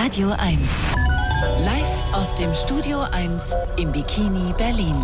Radio 1. Live aus dem Studio 1 im Bikini Berlin.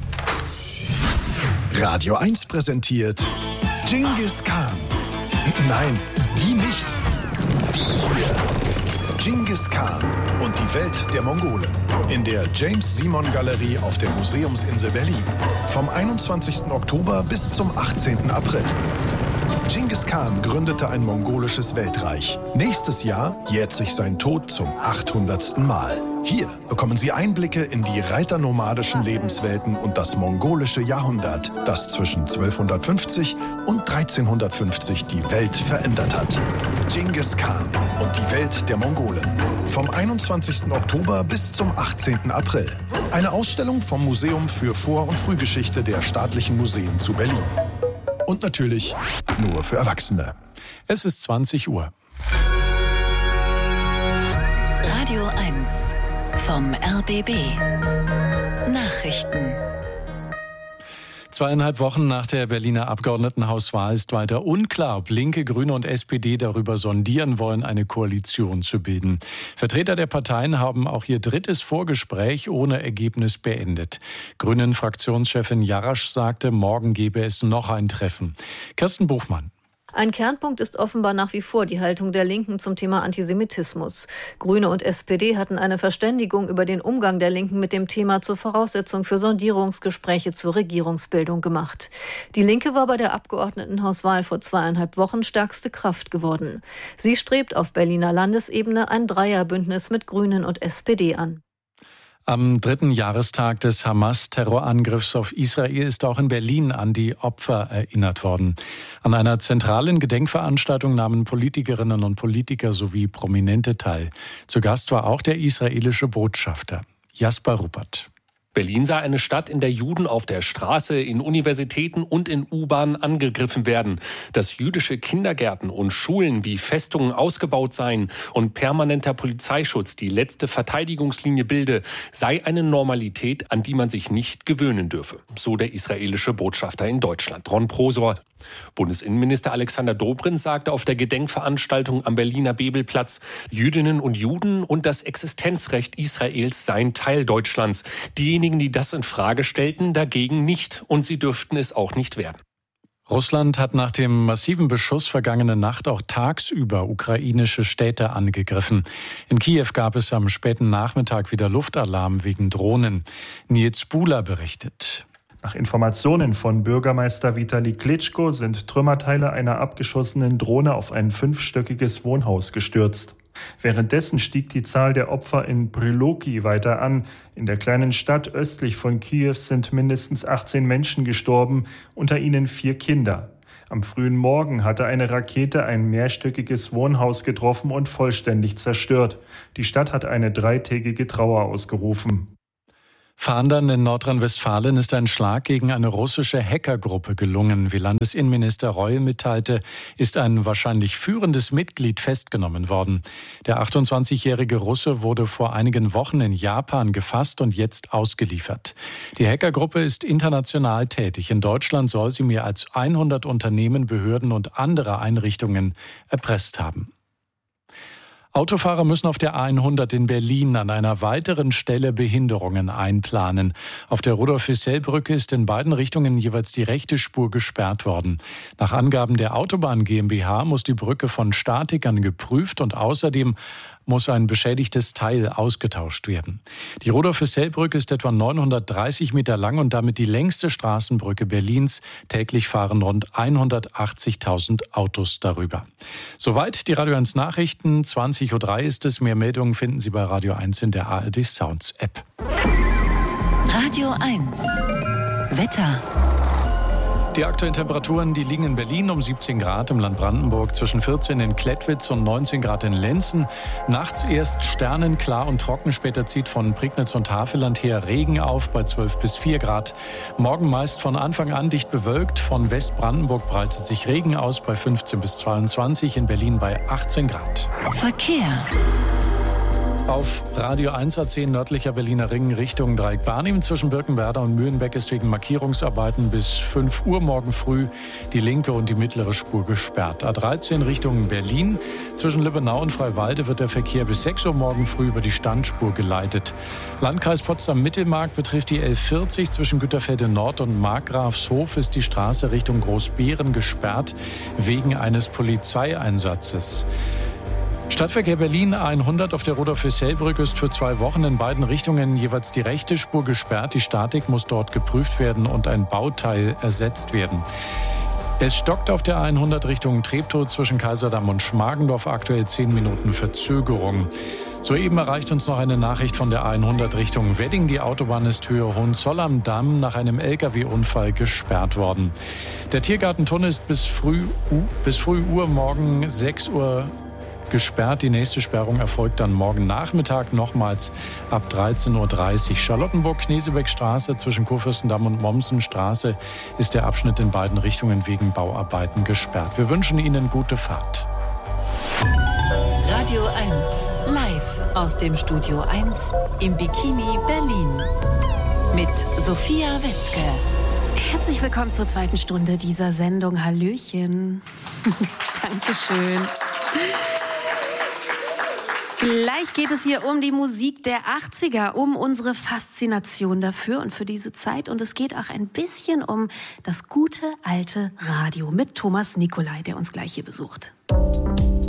Radio 1 präsentiert Dschingis Khan. Nein, die nicht. Die hier. Dschingis Khan und die Welt der Mongolen. In der James-Simon-Galerie auf der Museumsinsel Berlin. Vom 21. Oktober bis zum 18. April. Dschingis Khan gründete ein mongolisches Weltreich. Nächstes Jahr jährt sich sein Tod zum 800. Mal. Hier bekommen Sie Einblicke in die reiternomadischen Lebenswelten und das mongolische Jahrhundert, das zwischen 1250 und 1350 die Welt verändert hat. Dschingis Khan und die Welt der Mongolen. Vom 21. Oktober bis zum 18. April. Eine Ausstellung vom Museum für Vor- und Frühgeschichte der Staatlichen Museen zu Berlin. Und natürlich nur für Erwachsene. Es ist 20 Uhr. Radio 1 vom RBB. Nachrichten. 2,5 Wochen nach der Berliner Abgeordnetenhauswahl ist weiter unklar, ob Linke, Grüne und SPD darüber sondieren wollen, eine Koalition zu bilden. Vertreter der Parteien haben auch ihr drittes Vorgespräch ohne Ergebnis beendet. Grünen-Fraktionschefin Jarasch sagte, morgen gebe es noch ein Treffen. Kirsten Buchmann. Ein Kernpunkt ist offenbar nach wie vor die Haltung der Linken zum Thema Antisemitismus. Grüne und SPD hatten eine Verständigung über den Umgang der Linken mit dem Thema zur Voraussetzung für Sondierungsgespräche zur Regierungsbildung gemacht. Die Linke war bei der Abgeordnetenhauswahl vor 2,5 Wochen stärkste Kraft geworden. Sie strebt auf Berliner Landesebene ein Dreierbündnis mit Grünen und SPD an. Am 3. Jahrestag des Hamas-Terrorangriffs auf Israel ist auch in Berlin an die Opfer erinnert worden. An einer zentralen Gedenkveranstaltung nahmen Politikerinnen und Politiker sowie Prominente teil. Zu Gast war auch der israelische Botschafter Jasper Ruppert. Berlin sei eine Stadt, in der Juden auf der Straße, in Universitäten und in U-Bahnen angegriffen werden. Dass jüdische Kindergärten und Schulen wie Festungen ausgebaut seien und permanenter Polizeischutz die letzte Verteidigungslinie bilde, sei eine Normalität, an die man sich nicht gewöhnen dürfe. So der israelische Botschafter in Deutschland, Ron Prosor. Bundesinnenminister Alexander Dobrindt sagte auf der Gedenkveranstaltung am Berliner Bebelplatz, Jüdinnen und Juden und das Existenzrecht Israels seien Teil Deutschlands. Diejenigen, die das in Frage stellten, dagegen nicht. Und sie dürften es auch nicht werden. Russland hat nach dem massiven Beschuss vergangene Nacht auch tagsüber ukrainische Städte angegriffen. In Kiew gab es am späten Nachmittag wieder Luftalarm wegen Drohnen. Nils Buhler berichtet. Nach Informationen von Bürgermeister Vitali Klitschko sind Trümmerteile einer abgeschossenen Drohne auf ein 5-stöckiges Wohnhaus gestürzt. Währenddessen stieg die Zahl der Opfer in Priloki weiter an. In der kleinen Stadt östlich von Kiew sind mindestens 18 Menschen gestorben, unter ihnen 4 Kinder. Am frühen Morgen hatte eine Rakete ein mehrstöckiges Wohnhaus getroffen und vollständig zerstört. Die Stadt hat eine 3-tägige Trauer ausgerufen. Fahndern in Nordrhein-Westfalen ist ein Schlag gegen eine russische Hackergruppe gelungen. Wie Landesinnenminister Reul mitteilte, ist ein wahrscheinlich führendes Mitglied festgenommen worden. Der 28-jährige Russe wurde vor einigen Wochen in Japan gefasst und jetzt ausgeliefert. Die Hackergruppe ist international tätig. In Deutschland soll sie mehr als 100 Unternehmen, Behörden und andere Einrichtungen erpresst haben. Autofahrer müssen auf der A100 in Berlin an einer weiteren Stelle Behinderungen einplanen. Auf der Rudolf-Hissell-Brücke ist in beiden Richtungen jeweils die rechte Spur gesperrt worden. Nach Angaben der Autobahn GmbH muss die Brücke von Statikern geprüft und außerdem muss ein beschädigtes Teil ausgetauscht werden. Die Rudolf-Hissell-Brücke ist etwa 930 Meter lang und damit die längste Straßenbrücke Berlins. Täglich fahren rund 180.000 Autos darüber. Soweit die Radio 1 Nachrichten. 20.03 Uhr ist es. Mehr Meldungen finden Sie bei Radio 1 in der ARD Sounds App. Radio 1 Wetter. Die aktuellen Temperaturen, die liegen in Berlin um 17 Grad, im Land Brandenburg zwischen 14 in Klettwitz und 19 Grad in Lenzen. Nachts erst sternenklar und trocken, später zieht von Prignitz und Havelland her Regen auf bei 12 bis 4 Grad. Morgen meist von Anfang an dicht bewölkt, von Westbrandenburg breitet sich Regen aus bei 15 bis 22, in Berlin bei 18 Grad. Verkehr. Auf Radio 1 A10 nördlicher Berliner Ring Richtung Dreieck-Barnim zwischen Birkenwerder und Mühlenbeck ist wegen Markierungsarbeiten bis 5 Uhr morgen früh die linke und die mittlere Spur gesperrt. A13 Richtung Berlin zwischen Lübbenau und Freiwalde wird der Verkehr bis 6 Uhr morgen früh über die Standspur geleitet. Landkreis Potsdam-Mittelmark betrifft die L40 zwischen Güterfelde Nord und Markgrafshof ist die Straße Richtung Großbeeren gesperrt wegen eines Polizeieinsatzes. Stadtverkehr Berlin 100 auf der Rudolf-Hessel-Brücke ist für 2 Wochen in beiden Richtungen jeweils die rechte Spur gesperrt. Die Statik muss dort geprüft werden und ein Bauteil ersetzt werden. Es stockt auf der 100 Richtung Treptow zwischen Kaiserdamm und Schmargendorf, aktuell 10 Minuten Verzögerung. Soeben erreicht uns noch eine Nachricht von der 100 Richtung Wedding. Die Autobahn ist Höhe Hohenzoll am Damm nach einem Lkw-Unfall gesperrt worden. Der Tiergartentunnel ist bis früh Uhr morgen 6 Uhr gesperrt. Die nächste Sperrung erfolgt dann morgen Nachmittag nochmals ab 13.30 Uhr. Charlottenburg-Knesebeck-Straße zwischen Kurfürstendamm und Mommsenstraße ist der Abschnitt in beiden Richtungen wegen Bauarbeiten gesperrt. Wir wünschen Ihnen gute Fahrt. Radio 1 live aus dem Studio 1 im Bikini Berlin mit Sophia Wetzke. Herzlich willkommen zur zweiten Stunde dieser Sendung. Hallöchen. Dankeschön. Gleich geht es hier um die Musik der 80er, um unsere Faszination dafür und für diese Zeit. Und es geht auch ein bisschen um das gute alte Radio mit Thomas Nicolai, der uns gleich hier besucht.